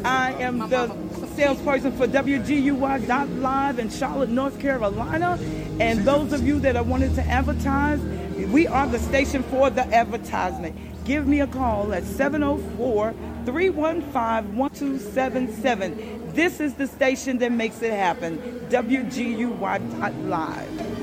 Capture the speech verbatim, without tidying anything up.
I am the salesperson for W G U Y dot live in Charlotte, North Carolina. And those of you that are wanting to advertise, we are the station for the advertisement. Give me a call at seven oh four, three one five, one two seven seven. This is the station that makes it happen, W G U Y dot live.